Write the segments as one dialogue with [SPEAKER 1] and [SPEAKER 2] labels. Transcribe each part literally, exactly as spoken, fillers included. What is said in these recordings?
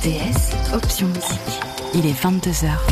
[SPEAKER 1] T S, option musique. Il est vingt-deux heures.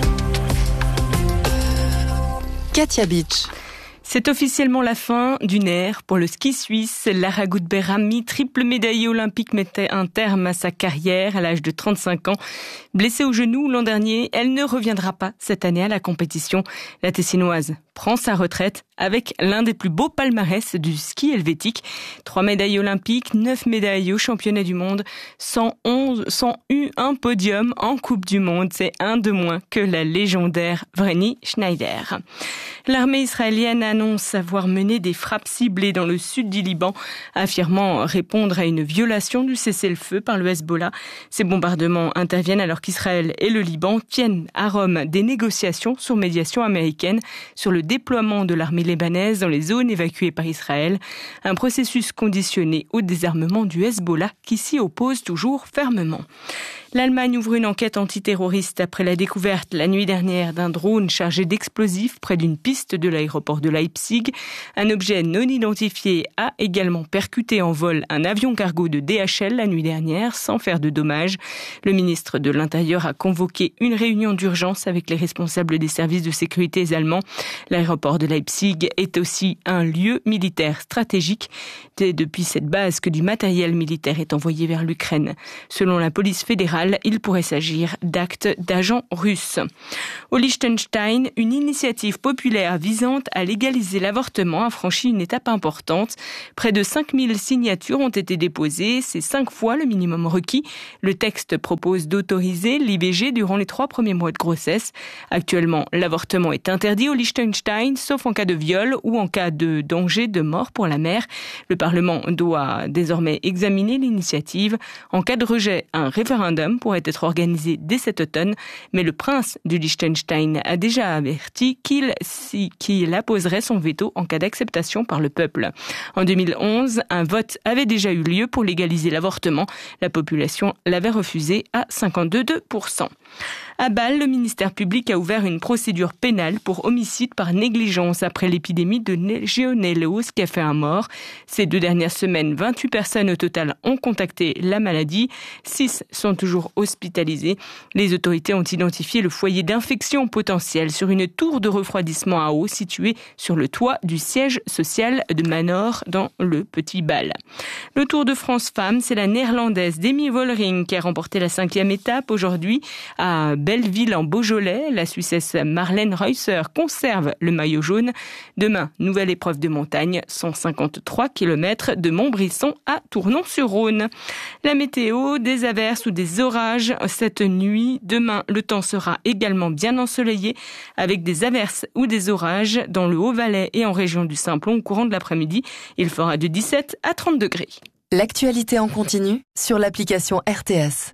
[SPEAKER 1] Katia Beach.
[SPEAKER 2] C'est officiellement la fin d'une ère pour le ski suisse. Lara Gutberami, triple médaillée olympique, mettait un terme à sa carrière à l'âge de trente-cinq ans. Blessée au genou l'an dernier, elle ne reviendra pas cette année à la compétition. La Tessinoise prend sa retraite avec l'un des plus beaux palmarès du ski helvétique. Trois médailles olympiques, neuf médailles aux championnats du monde, cent onze, cent un podium en Coupe du Monde. C'est un de moins que la légendaire Vreni Schneider. L'armée israélienne annonce avoir mené des frappes ciblées dans le sud du Liban, affirmant répondre à une violation du cessez-le-feu par le Hezbollah. Ces bombardements interviennent alors qu'Israël et le Liban tiennent à Rome des négociations sur médiation américaine sur le déploiement de l'armée libanaise dans les zones évacuées par Israël. Un processus conditionné au désarmement du Hezbollah qui s'y oppose toujours fermement. L'Allemagne ouvre une enquête antiterroriste après la découverte la nuit dernière d'un drone chargé d'explosifs près d'une piste de l'aéroport de Leipzig. Un objet non identifié a également percuté en vol un avion cargo de D H L la nuit dernière sans faire de dommages. Le ministre de l'Intérieur a convoqué une réunion d'urgence avec les responsables des services de sécurité allemands. L'aéroport de Leipzig est aussi un lieu militaire stratégique. C'est depuis cette base que du matériel militaire est envoyé vers l'Ukraine. Selon la police fédérale, il pourrait s'agir d'actes d'agents russes. Au Liechtenstein, une initiative populaire visant à légaliser l'avortement a franchi une étape importante. Près de cinq mille signatures ont été déposées, c'est cinq fois le minimum requis. Le texte propose d'autoriser l'I V G durant les trois premiers mois de grossesse. Actuellement, l'avortement est interdit au Liechtenstein, sauf en cas de viol ou en cas de danger de mort pour la mère. Le Parlement doit désormais examiner l'initiative. En cas de rejet, un référendum pourrait être organisé dès cet automne, mais le prince du Liechtenstein a déjà averti qu'il, si, qu'il apposerait son veto en cas d'acceptation par le peuple. En deux mille onze, un vote avait déjà eu lieu pour légaliser l'avortement. La population l'avait refusé à cinquante-deux pour cent. À Bâle, le ministère public a ouvert une procédure pénale pour homicide par négligence après l'épidémie de légionellose qui a fait un mort. Ces deux dernières semaines, vingt-huit personnes au total ont contacté la maladie. Six sont toujours hospitalisés. Les autorités ont identifié le foyer d'infection potentielle sur une tour de refroidissement à eau située sur le toit du siège social de Manor dans le Petit Bâle. Le Tour de France Femmes, c'est la néerlandaise Demi Vollering qui a remporté la cinquième étape aujourd'hui à Belleville en Beaujolais. La Suissesse Marlène Reusser conserve le maillot jaune. Demain, nouvelle épreuve de montagne, cent cinquante-trois kilomètres de Montbrisson à Tournon-sur-Rhône. La météo, des averses ou des orages cette nuit. Demain, le temps sera également bien ensoleillé avec des averses ou des orages dans le Haut-Valais et en région du Simplon au courant de l'après-midi. Il fera de dix-sept à trente degrés.
[SPEAKER 1] L'actualité en continu sur l'application R T S.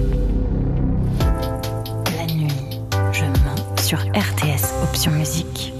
[SPEAKER 1] La nuit, je mens sur R T S, option musique.